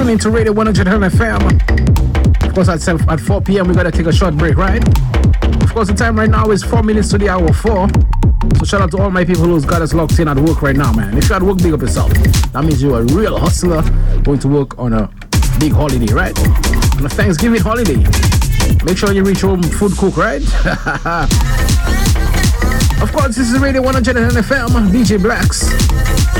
tune into Radio 100 FM. Of course, at 4 p.m. we gotta take a short break, right? Of course, the time right now is 4 minutes to the hour 4. So shout out to all my people who's got us locked in at work right now, man. If you're at work, big up yourself. That means you're a real hustler going to work on a big holiday, right? On a Thanksgiving holiday. Make sure you reach home food cook, right? Of course, this is Radio 100 FM, DJ Blacks.